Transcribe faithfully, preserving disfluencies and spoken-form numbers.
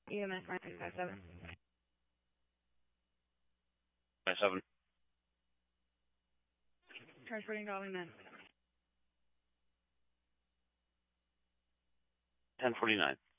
E M S nine six five seven. Five seven. Transporting Darling Man. Ten forty nine.